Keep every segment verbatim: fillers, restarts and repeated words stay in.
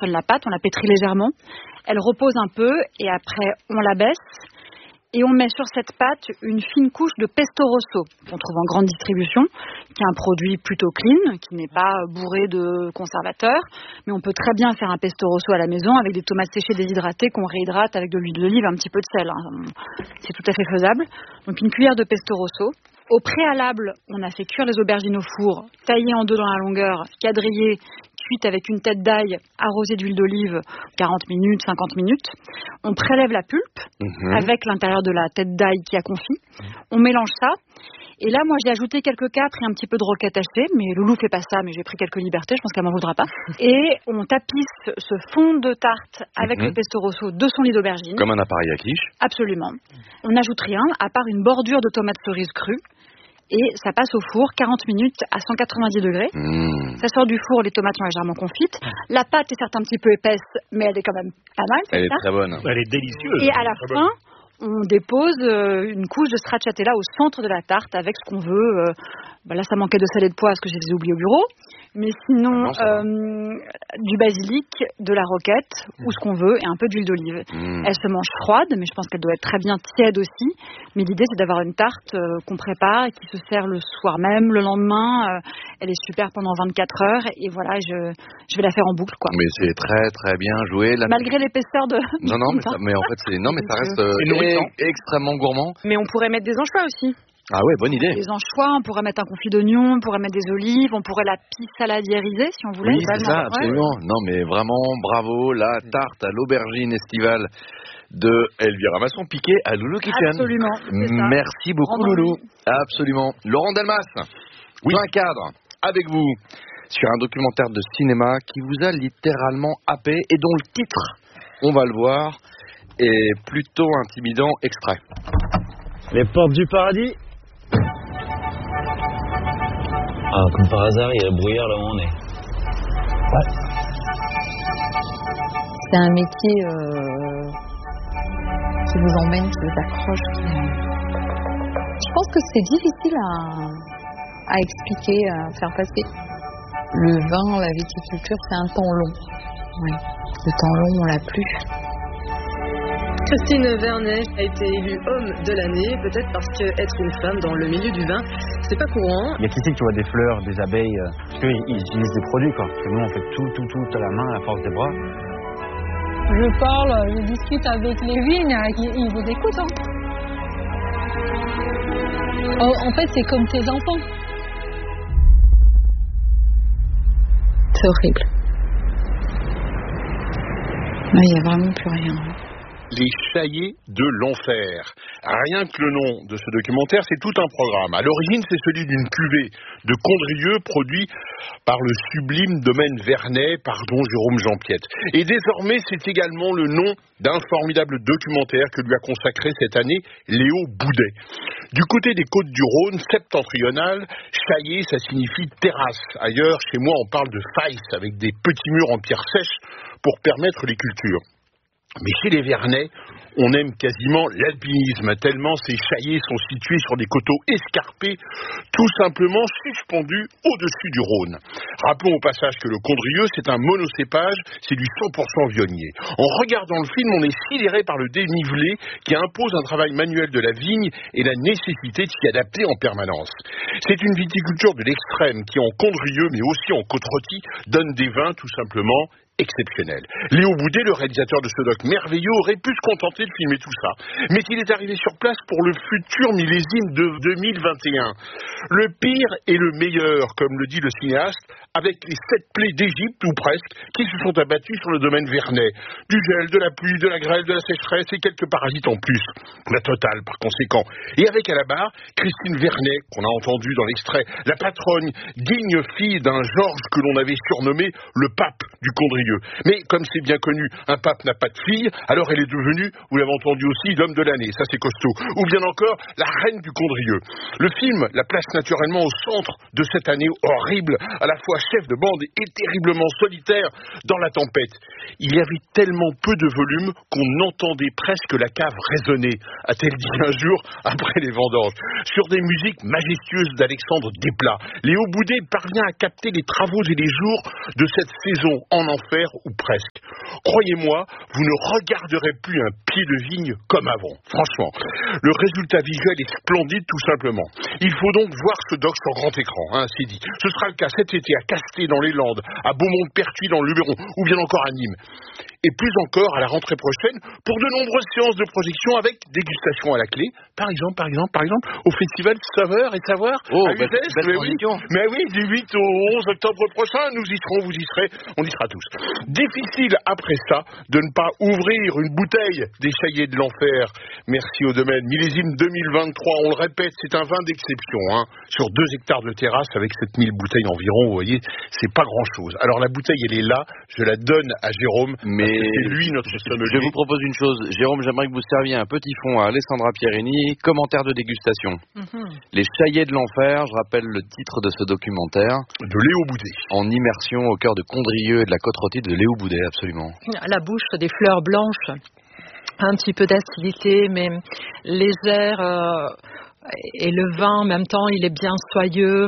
prenne la pâte, on la pétrit légèrement, elle repose un peu et après on la baisse. Et on met sur cette pâte une fine couche de pesto rosso qu'on trouve en grande distribution, qui est un produit plutôt clean, qui n'est pas bourré de conservateurs. Mais on peut très bien faire un pesto rosso à la maison avec des tomates séchées déshydratées qu'on réhydrate avec de l'huile d'olive et un petit peu de sel. C'est tout à fait faisable. Donc une cuillère de pesto rosso. Au préalable, on a fait cuire les aubergines au four, taillées en deux dans la longueur, quadrillées, cuites avec une tête d'ail arrosée d'huile d'olive, quarante minutes, cinquante minutes. On prélève la pulpe mmh. avec l'intérieur de la tête d'ail qui a confit. On mélange ça. Et là, moi, j'ai ajouté quelques capres et un petit peu de roquette hachée. Mais Loulou fait pas ça, mais j'ai pris quelques libertés. Je pense qu'elle m'en voudra pas. Et on tapisse ce fond de tarte avec mmh. le pesto rosso de son lit d'aubergine. Comme un appareil à quiche. Absolument. On n'ajoute rien, à part une bordure de tomates cerises crues. Et ça passe au four quarante minutes à cent quatre-vingt-dix degrés. Mmh. Ça sort du four, les tomates sont légèrement confites. La pâte est certes un petit peu épaisse, mais elle est quand même pas mal. Elle est ça. très bonne. Elle est délicieuse. Et à la fin, on dépose une couche de stracciatella au centre de la tarte avec ce qu'on veut. Ben là, ça manquait de sel et de poivre parce que je les ai oubliés au bureau. Mais sinon, non, euh, du basilic, de la roquette, mmh. ou ce qu'on veut, et un peu d'huile d'olive. Mmh. Elle se mange froide, mais je pense qu'elle doit être très bien tiède aussi. Mais l'idée, c'est d'avoir une tarte euh, qu'on prépare et qui se sert le soir même, le lendemain. Euh, elle est super pendant vingt-quatre heures. Et voilà, je, je vais la faire en boucle, quoi. Mais c'est très, très bien joué. La... Malgré l'épaisseur de... Non, non, mais, ça, mais en fait, c'est, non, mais ça reste euh, extrêmement gourmand. Mais on pourrait mettre des anchois aussi. Ah ouais, bonne idée. Des anchois, on pourrait mettre un confit d'oignon, on pourrait mettre des olives, on pourrait la pie saladiérisée si on voulait. Oui, c'est ça, absolument. Ouais. Non, mais vraiment, bravo, la tarte à l'aubergine estivale de Elvira Masson-Piqué à Loulou Kitchen. Absolument. Merci beaucoup, Rendons Loulou. Absolument. Laurent Delmas, oui. Plein cadre, avec vous, sur un documentaire de cinéma qui vous a littéralement happé et dont le titre, on va le voir, est plutôt intimidant. Extrait. Les portes du paradis. Ah, comme par hasard, il y a le brouillard là où on est. Ouais. C'est un métier euh, qui vous emmène, qui vous accroche. Qui... Je pense que c'est difficile à, à expliquer, à faire passer. Le vin, la viticulture, c'est un temps long. Ouais. Le temps long, on l'a plus. Christine Vernet a été élue homme de l'année, peut-être parce qu'être une femme dans le milieu du vin, c'est pas courant. Il y a qu'ici que tu vois des fleurs, des abeilles, euh, parce qu'ils ils utilisent des produits, quoi. Parce que nous, on fait tout, tout, tout à la main, à la force des bras. Je parle, je discute avec les vignes, ils, ils vous écoutent, hein. Oh, en fait, c'est comme tes enfants. C'est horrible. Il n'y a vraiment plus rien. Les Chaillés de l'Enfer. Rien que le nom de ce documentaire, c'est tout un programme. À l'origine, c'est celui d'une cuvée de Condrieu produit par le sublime domaine Vernet par don Jérôme Jean-Piette. Et désormais, c'est également le nom d'un formidable documentaire que lui a consacré cette année Léo Boudet. Du côté des Côtes-du-Rhône, septentrionales, Chaillé, ça signifie terrasse. Ailleurs, chez moi, on parle de faïs avec des petits murs en pierre sèche pour permettre les cultures. Mais chez les Vernets, on aime quasiment l'alpinisme, tellement ces chaillés sont situés sur des coteaux escarpés, tout simplement suspendus au-dessus du Rhône. Rappelons au passage que le Condrieu, c'est un monocépage, c'est du cent pour cent viognier. En regardant le film, on est sidéré par le dénivelé qui impose un travail manuel de la vigne et la nécessité de s'y adapter en permanence. C'est une viticulture de l'extrême qui, en Condrieu, mais aussi en Côte-Rôtie, donne des vins tout simplement exceptionnel. Léo Boudet, le réalisateur de ce doc merveilleux, aurait pu se contenter de filmer tout ça. Mais il est arrivé sur place pour le futur millésime de deux mille vingt et un. Le pire et le meilleur, comme le dit le cinéaste, avec les sept plaies d'Égypte, ou presque, qui se sont abattues sur le domaine Vernet. Du gel, de la pluie, de la grêle, de la sécheresse et quelques parasites en plus. La totale, par conséquent. Et avec à la barre, Christine Vernet, qu'on a entendu dans l'extrait, la patronne, digne fille d'un Georges que l'on avait surnommé le pape du Condrieu. Mais comme c'est bien connu, un pape n'a pas de fille, alors elle est devenue, vous l'avez entendu aussi, l'homme de l'année, ça c'est costaud. Ou bien encore, la reine du Condrieu. Le film la place naturellement au centre de cette année horrible, à la fois chef de bande et terriblement solitaire dans la tempête. Il y avait tellement peu de volume qu'on entendait presque la cave résonner, a-t-elle dit un jour après les vendanges. Sur des musiques majestueuses d'Alexandre Desplat, Léo Boudet parvient à capter les travaux et les jours de cette saison en enfer l'enfer ou presque. Croyez-moi, vous ne regarderez plus un pied de vigne comme avant, franchement. Le résultat visuel est splendide tout simplement. Il faut donc voir ce doc sur grand écran, hein, c'est dit. Ce sera le cas cet été à Casté dans les Landes, à Beaumont-de-Pertuis dans le Luberon, ou bien encore à Nîmes. Et plus encore à la rentrée prochaine pour de nombreuses séances de projection avec dégustation à la clé. Par exemple, par exemple, par exemple, au festival Saveur et Savoir oh, à Uzès. Bah, mais, oui, mais oui, du huit au onze octobre prochain, nous y serons, vous y serez, on y sera tous. Difficile après ça de ne pas ouvrir une bouteille des Chaillés de l'Enfer. Merci au domaine. Millésime deux mille vingt-trois, on le répète, c'est un vin d'exception, hein, sur deux hectares de terrasse avec sept mille bouteilles environ, vous voyez, c'est pas grand chose. Alors la bouteille, elle est là, je la donne à Jérôme. Mais c'est lui notre sommelier. Je vous propose une chose, Jérôme, j'aimerais que vous serviez un petit fond à Alessandra Pierini, commentaire de dégustation. Mm-hmm. Les Chaillés de l'Enfer, je rappelle le titre de ce documentaire. De Léo Boudet. En immersion au cœur de Condrieu et de la côte rôtie de Léo Boudet, absolument. La bouche, des fleurs blanches, un petit peu d'acidité, mais légère, euh, et le vin, en même temps, il est bien soyeux.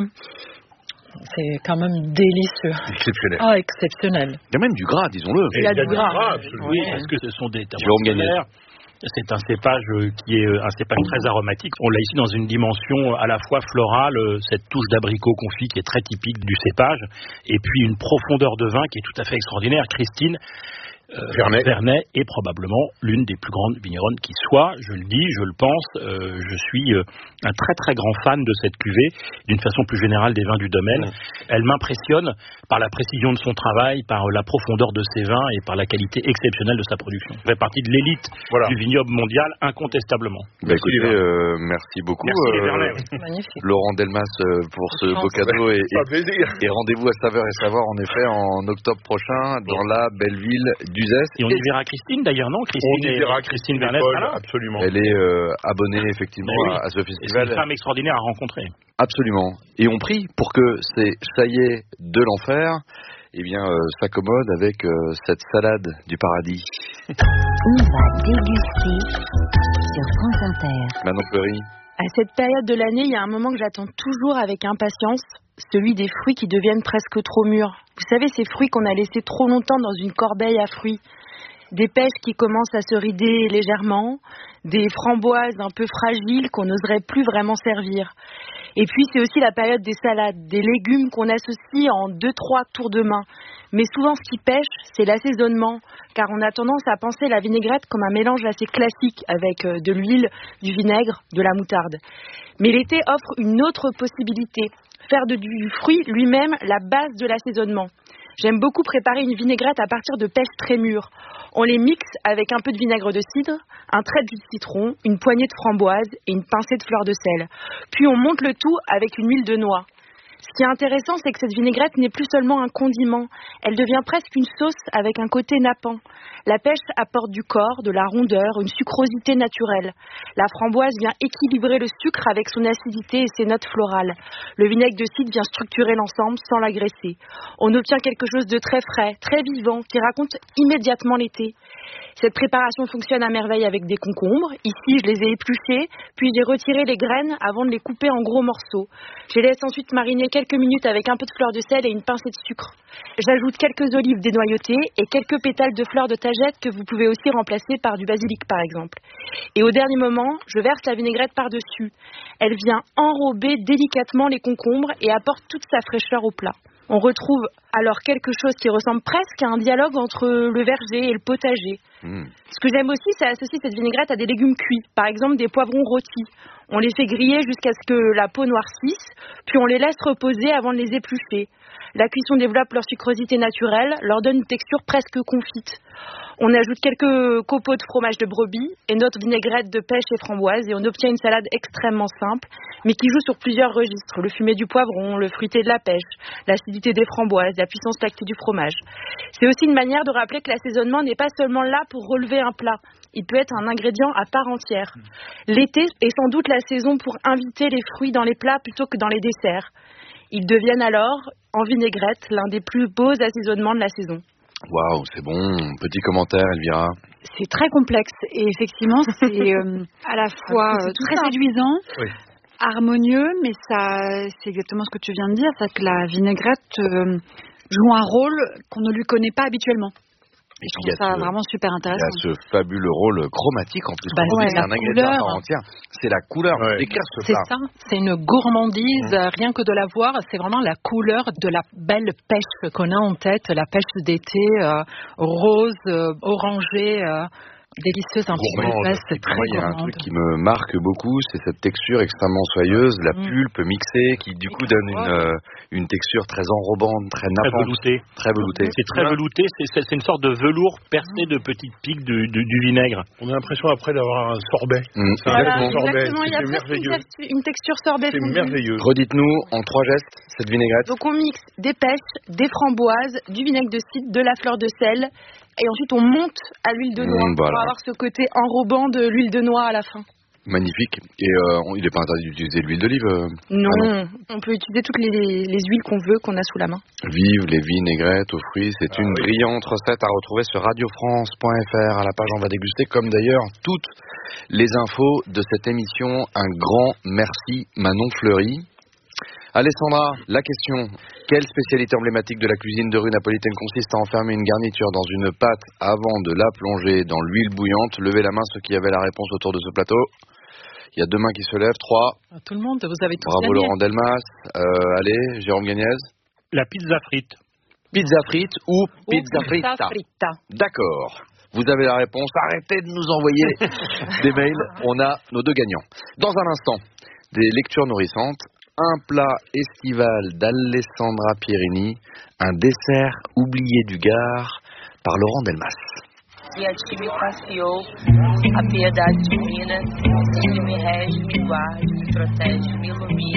C'est quand même délicieux. Exceptionnel. Ah, exceptionnel. Il y a même du gras, disons-le. Il y a, il y a du gras. gras oui, parce que ce sont des terroirs. C'est un cépage qui est un cépage très aromatique. On l'a ici dans une dimension à la fois florale, cette touche d'abricot confit qui est très typique du cépage, et puis une profondeur de vin qui est tout à fait extraordinaire. Christine Euh, Vernet. Vernet est probablement l'une des plus grandes vigneronnes qui soit, je le dis, je le pense, euh, je suis euh, un très très grand fan de cette cuvée, d'une façon plus générale des vins du domaine. Mmh. Elle m'impressionne par la précision de son travail, par la profondeur de ses vins et par la qualité exceptionnelle de sa production. Elle fait partie de l'élite voilà. du vignoble mondial, incontestablement. Bah, écoutez, euh, merci beaucoup. Merci euh, les Vernet. Magnifique. Laurent Delmas euh, pour ce beau cadeau et, et, et rendez-vous à Saveur et Savoir en effet en octobre prochain dans la belle ville d'Uzès. Et on y verra Christine d'ailleurs, non Christine On y verra Christine Vernet, absolument. Elle est euh, abonnée effectivement oui. à, à ce festival. C'est une femme extraordinaire à rencontrer. Absolument. Et on prie pour que ces Chaillés de l'Enfer eh bien, euh, s'accommodent avec euh, cette salade du paradis. On va déguster sur France Inter. Manon Fleury. À cette période de l'année, il y a un moment que j'attends toujours avec impatience, celui des fruits qui deviennent presque trop mûrs. Vous savez, ces fruits qu'on a laissés trop longtemps dans une corbeille à fruits. Des pêches qui commencent à se rider légèrement, des framboises un peu fragiles qu'on n'oserait plus vraiment servir. Et puis, c'est aussi la période des salades, des légumes qu'on associe en deux, trois tours de main. Mais souvent, ce qui pêche, c'est l'assaisonnement, car on a tendance à penser la vinaigrette comme un mélange assez classique avec de l'huile, du vinaigre, de la moutarde. Mais l'été offre une autre possibilité, faire de, du fruit lui-même la base de l'assaisonnement. J'aime beaucoup préparer une vinaigrette à partir de pêches très mûres. On les mixe avec un peu de vinaigre de cidre, un trait de jus de citron, une poignée de framboise et une pincée de fleur de sel. Puis on monte le tout avec une huile de noix. Ce qui est intéressant, c'est que cette vinaigrette n'est plus seulement un condiment, elle devient presque une sauce avec un côté nappant. La pêche apporte du corps, de la rondeur, une sucrosité naturelle. La framboise vient équilibrer le sucre avec son acidité et ses notes florales. Le vinaigre de cidre vient structurer l'ensemble sans l'agresser. On obtient quelque chose de très frais, très vivant, qui raconte immédiatement l'été. Cette préparation fonctionne à merveille avec des concombres. Ici, je les ai épluchés, puis j'ai retiré les graines avant de les couper en gros morceaux. Je les laisse ensuite mariner quelques minutes avec un peu de fleur de sel et une pincée de sucre. J'ajoute quelques olives dénoyautées et quelques pétales de fleurs de tagette que vous pouvez aussi remplacer par du basilic par exemple. Et au dernier moment, je verse la vinaigrette par-dessus. Elle vient enrober délicatement les concombres et apporte toute sa fraîcheur au plat. On retrouve alors quelque chose qui ressemble presque à un dialogue entre le verger et le potager. Mmh. Ce que j'aime aussi, c'est associer cette vinaigrette à des légumes cuits, par exemple des poivrons rôtis. On les fait griller jusqu'à ce que la peau noircisse, puis on les laisse reposer avant de les éplucher. La cuisson développe leur sucrosité naturelle, leur donne une texture presque confite. On ajoute quelques copeaux de fromage de brebis et notre vinaigrette de pêche et framboise et on obtient une salade extrêmement simple, mais qui joue sur plusieurs registres. Le fumé du poivron, le fruité de la pêche, l'acidité des framboises, la puissance lactée du fromage. C'est aussi une manière de rappeler que l'assaisonnement n'est pas seulement là pour relever un plat. Il peut être un ingrédient à part entière. L'été est sans doute la saison pour inviter les fruits dans les plats plutôt que dans les desserts. Ils deviennent alors, en vinaigrette, l'un des plus beaux assaisonnements de la saison. Waouh, c'est bon. Petit commentaire, Elvira. C'est très complexe et effectivement, c'est euh, à la fois euh, très séduisant, oui. harmonieux, mais ça, c'est exactement ce que tu viens de dire, c'est que la vinaigrette euh, joue un rôle qu'on ne lui connaît pas habituellement. Et je trouve ça ce, vraiment super intéressant. Il y a ce fabuleux rôle chromatique en plus. Bah, ouais, c'est un ingrédient à part entière. C'est la couleur. Ouais. Décrire ce C'est plat. ça, c'est une gourmandise, mmh. rien que de la voir, c'est vraiment la couleur de la belle pêche qu'on a en tête, la pêche d'été, euh, rose, euh, orangée, euh, délicieuse, un petit peu épaisse, c'est très Moi, il y a un gourmande. truc qui me marque beaucoup, c'est cette texture extrêmement soyeuse, la mmh. pulpe mixée, qui du coup donne une, euh, une texture très enrobante, très Très nappante. velouté. Très velouté. C'est très velouté, c'est, c'est une sorte de velours percé de petites piques du, du, du vinaigre. On a l'impression après d'avoir un sorbet. Mmh. C'est un Voilà, bon sorbet. exactement. Il y a C'est presque merveilleux. une, une texture sorbet C'est fondue. merveilleux. Redites-nous en trois gestes cette vinaigrette. Donc on mixe des pêches, des framboises, du vinaigre de cidre, de la fleur de sel, et ensuite on monte à l'huile de noix Mmh, voilà. pour avoir ce côté enrobant de l'huile de noix à la fin. Magnifique. Et euh, il n'est pas interdit d'utiliser de l'huile d'olive euh... Non, ah non, on peut utiliser toutes les, les huiles qu'on veut, qu'on a sous la main. Vive les vinaigrettes aux fruits, c'est Ah, une oui. brillante recette à retrouver sur radio france point f r. À la page On va déguster, comme d'ailleurs toutes les infos de cette émission. Un grand merci Manon Fleury. Alessandra, la question. Quelle spécialité emblématique de la cuisine de rue napolitaine consiste à enfermer une garniture dans une pâte avant de la plonger dans l'huile bouillante? Levez la main ceux qui avaient la réponse autour de ce plateau. Il y a deux mains qui se lèvent. Trois. Tout le monde, vous avez tous Bravo gagné. Laurent Delmas. Euh, allez, Jérôme Gagnez. La pizza frite. Pizza frite ou pizza Ou fritta. pizza fritta. D'accord. Vous avez la réponse. Arrêtez de nous envoyer des mails. On a nos deux gagnants. Dans un instant, des lectures nourrissantes. Un plat estival d'Alessandra Pierini. Un dessert oublié du Gard par Laurent Delmas. E a ti me confiou a piedade divina, que me rege, me guarde, me protege, me ilumine.